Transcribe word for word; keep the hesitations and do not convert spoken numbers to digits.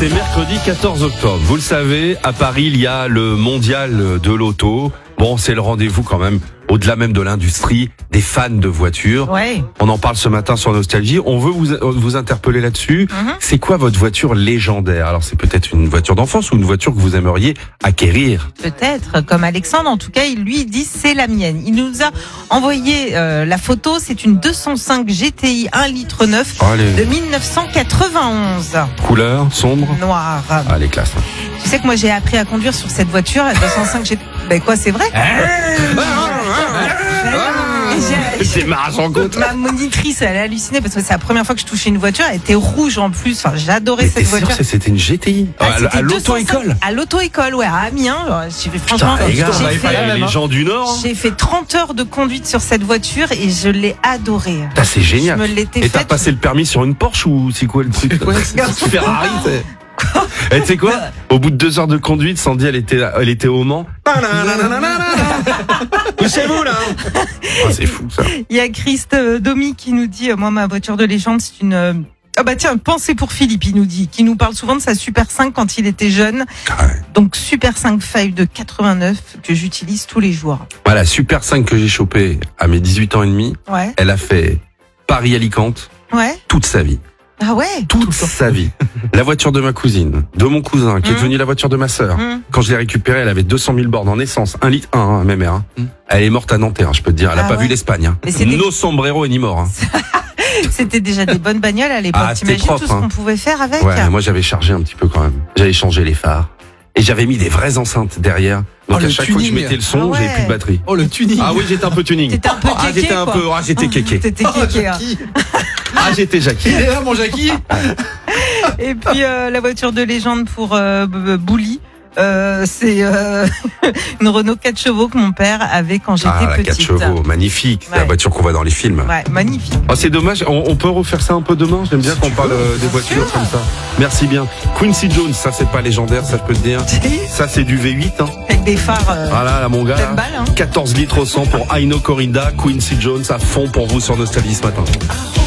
C'est mercredi quatorze octobre. Vous le savez, à Paris, il y a le mondial de l'auto. Bon, c'est le rendez-vous quand même, au-delà même de l'industrie, des fans de voitures. Ouais. On en parle ce matin sur Nostalgie. On veut vous, vous interpeller là-dessus. Mm-hmm. C'est quoi votre voiture légendaire? Alors, c'est peut-être une voiture d'enfance ou une voiture que vous aimeriez acquérir? Peut-être, comme Alexandre. En tout cas, il lui dit c'est la mienne. Il nous a envoyé euh, la photo. C'est une deux cent cinq G T I un litre neuf Allez. de dix-neuf cent quatre-vingt-onze. Couleur sombre? Noir. Allez, classe. Tu sais que moi, j'ai appris à conduire sur cette voiture, la deux cent cinq G T I. Ben quoi, c'est vrai? C'est marrant en compte. Ma monitrice, elle a halluciné parce que c'est la première fois que je touchais une voiture. Elle était rouge en plus. Enfin, j'adorais cette voiture. Sûr que c'était une G T I ah, à, à l'auto-école. À l'auto-école, ouais, à Amiens. J'ai fait franchement. Putain, les gars, j'ai fait, pas les gens du Nord. J'ai fait trente heures de conduite sur cette voiture et je l'ai adorée. Ah, c'est génial. Je me l'étais et t'as faite. passé le permis sur une Porsche ou c'est quoi le truc? C'est Ferrari. Et tu sais quoi? Au bout de deux heures de conduite, Sandy, elle était, elle était au Mans. Poussez-vous là. Oh, c'est fou ça. Il y a Christ euh, Domi qui nous dit, euh, moi ma voiture de légende, c'est une. Euh... Ah bah tiens, pensez pour Philippe, il nous dit, qui nous parle souvent de sa Super cinq quand il était jeune. Ouais. Donc Super cinq Five de quatre-vingt-neuf que j'utilise tous les jours. Voilà, Super cinq que j'ai chopé à mes dix-huit ans et demi. Ouais. Elle a fait Paris-Alicante. Ouais. Toute sa vie. Ah ouais. Toute sa vie. La voiture de ma cousine, de mon cousin, qui mmh. est devenue la voiture de ma sœur. Mmh. Quand je l'ai récupérée, elle avait deux cent mille bornes en essence, un litre un, hein, même hein. mmh. Elle est morte à Nanterre, je peux te dire. Elle a ah pas ouais. vu l'Espagne. Hein. No sombrero ni mort. Hein. C'était déjà des bonnes bagnoles à l'époque. Ah, t'imagines propre, tout ce hein. qu'on pouvait faire avec? Ouais, mais moi j'avais chargé un petit peu quand même. J'avais changé les phares. Et j'avais mis des vraies enceintes derrière. Donc oh, à chaque tuning. fois que je mettais le son, ah ouais. j'avais plus de batterie. Oh le tuning. Ah oui, j'étais un peu tuning. T'étais un peu kéké, ah, j'étais un quoi. peu, ah, j'étais kéké. T'étais kéké. Oh, ah, j'étais Jackie. Il est là, mon Jackie. Et puis euh, la voiture de légende pour euh, Bouli. Euh, c'est euh, une Renault quatre chevaux que mon père avait quand j'étais ah, petite. quatre chevaux, magnifique. C'est ouais. la voiture qu'on voit dans les films. Ouais, magnifique. Oh, c'est dommage. On, on peut refaire ça un peu demain. J'aime bien qu'on parle euh, des voitures sûr. comme ça. Merci bien. Quincy Jones, ça c'est pas légendaire, ça je peux te dire. Ça c'est du V huit. Hein. Avec des phares. Euh, voilà, là, mon gars. Là, balle, hein. quatorze litres au cent pour Aino Corrida. Quincy Jones à fond pour vous sur Nostalgie ce matin.